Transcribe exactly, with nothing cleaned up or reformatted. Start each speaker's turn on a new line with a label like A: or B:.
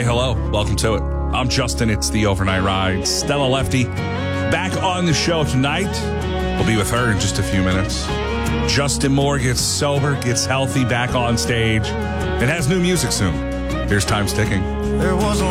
A: Hey, hello. Welcome to it. I'm Justin. It's the Overnight Ride. Stella Lefty back on the show tonight. We'll be with her in just a few minutes. Justin Moore gets sober, gets healthy, back on stage, and has new music soon. Here's Time's Ticking.
B: There was a